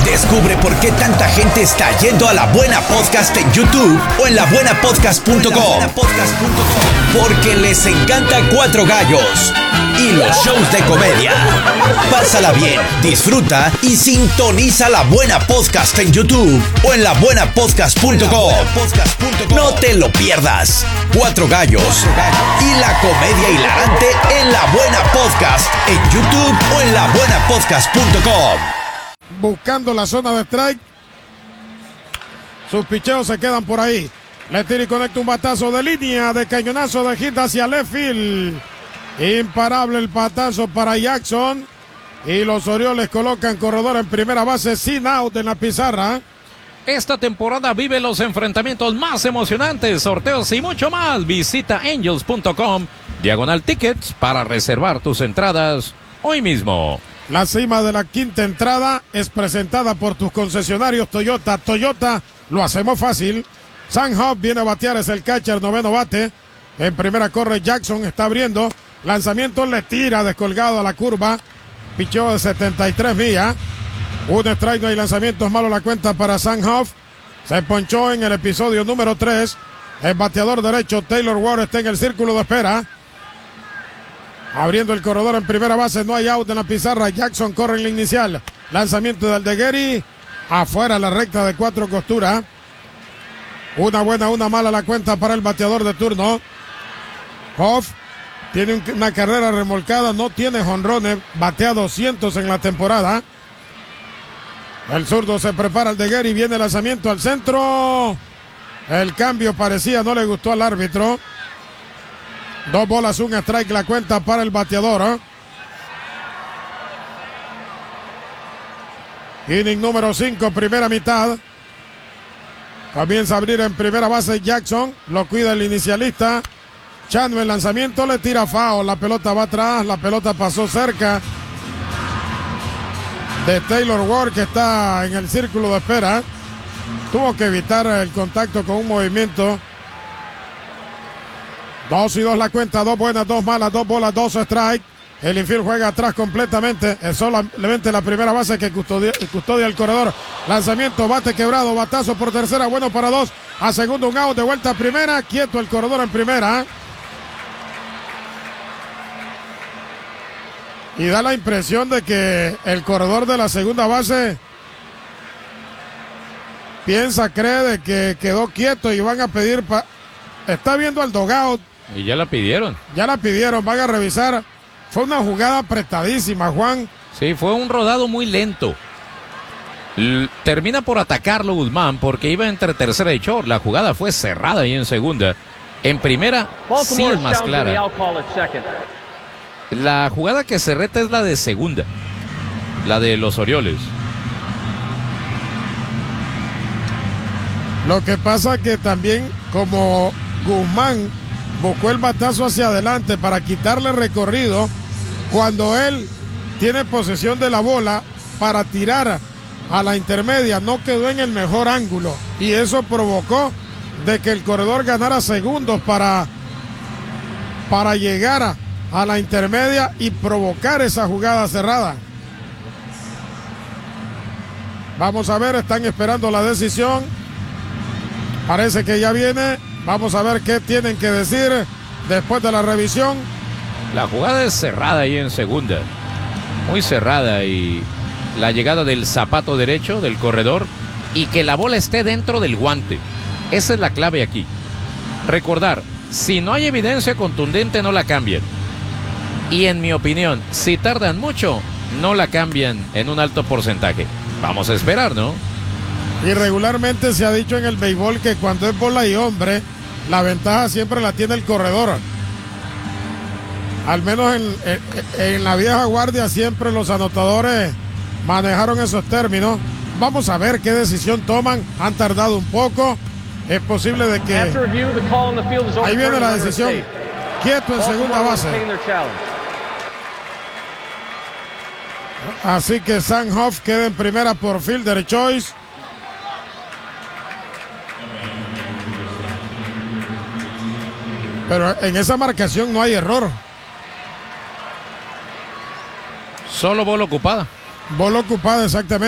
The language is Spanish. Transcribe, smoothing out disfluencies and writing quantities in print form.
Descubre por qué tanta gente está yendo a La Buena Podcast en YouTube o en labuenapodcast.com. Porque les encanta Cuatro Gallos y los shows de comedia. Pásala bien, disfruta y sintoniza La Buena Podcast en YouTube o en labuenapodcast.com. No te lo pierdas. Cuatro Gallos y la comedia hilarante en La Buena Podcast en YouTube o en labuenapodcast.com. Buscando la zona de strike. Sus picheos se quedan por ahí. Le tira y conecta un batazo de línea, de cañonazo de hit hacia left field. Imparable el batazo para Jackson. Y los Orioles colocan corredor en primera base sin out en la pizarra. Esta temporada vive los enfrentamientos más emocionantes, sorteos y mucho más. Visita angels.com/tickets para reservar tus entradas hoy mismo. La cima de la quinta entrada es presentada por tus concesionarios Toyota. Toyota, lo hacemos fácil. Sam Huff viene a batear, es el catcher, noveno bate. En primera corre Jackson, está abriendo. Lanzamiento, le tira descolgado a la curva. Pichó de 73 millas. Un strike, no hay lanzamientos, malo la cuenta para Sam Huff. Se ponchó en el episodio número 3. El bateador derecho Taylor Ward está en el círculo de espera. Abriendo el corredor en primera base, no hay out en la pizarra. Jackson corre en la inicial. Lanzamiento de Aldeguerri. Afuera la recta de 4 costuras. Una buena, una mala la cuenta para el bateador de turno. Hoff tiene una carrera remolcada, no tiene jonrones, batea 200 en la temporada. El zurdo se prepara Aldeguerri, viene el lanzamiento al centro. El cambio parecía, no le gustó al árbitro. 2 bolas, un strike la cuenta para el bateador. Inning número 5, primera mitad. Comienza a abrir en primera base Jackson. Lo cuida el inicialista. Chano el lanzamiento, le tira foul. La pelota va atrás, la pelota pasó cerca de Taylor Ward, que está en el círculo de espera. Tuvo que evitar el contacto con un movimiento. 2-2 la cuenta, 2 buenas, 2 malas, 2 bolas, 2 strike. El infield juega atrás completamente. Es solamente la primera base que custodia el corredor. Lanzamiento, bate quebrado, batazo por tercera, bueno para 2. A segundo un out, de vuelta a primera. Quieto el corredor en primera. Y da la impresión de que el corredor de la segunda base cree de que quedó quieto y van a pedir. Está viendo al dugout. Y ya la pidieron. Ya la pidieron, van a revisar. Fue una jugada apretadísima, Juan. Sí, fue un rodado muy lento. Termina por atacarlo Guzmán porque iba entre tercera y short. La jugada fue cerrada ahí en segunda. En primera, sí es más clara. La jugada que se reta es la de segunda. La de los Orioles. Lo que pasa que también, como Guzmán buscó el batazo hacia adelante para quitarle recorrido, cuando él tiene posesión de la bola para tirar a la intermedia, no quedó en el mejor ángulo. Y eso provocó de que el corredor ganara segundos para llegar a la intermedia y provocar esa jugada cerrada. Vamos a ver, están esperando la decisión. Parece que ya viene. Vamos a ver qué tienen que decir después de la revisión. La jugada es cerrada ahí en segunda. Muy cerrada, y la llegada del zapato derecho del corredor y que la bola esté dentro del guante. Esa es la clave aquí. Recordar, si no hay evidencia contundente no la cambian. Y en mi opinión, si tardan mucho, no la cambian en un alto porcentaje. Vamos a esperar, ¿no? Y regularmente se ha dicho en el béisbol que cuando es bola y hombre, la ventaja siempre la tiene el corredor. Al menos en la vieja guardia siempre los anotadores manejaron esos términos. Vamos a ver qué decisión toman. Han tardado un poco. Es posible de que... Ahí viene la decisión. Quieto en segunda base. Así que Sam Huff queda en primera por fielder choice. Pero en esa marcación no hay error. Solo bola ocupada. Bola ocupada, exactamente.